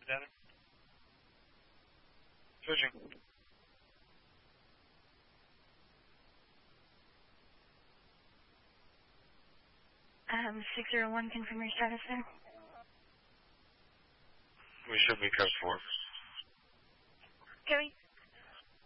data. Switching. 601, confirm your status there. We should be code 4. Copy.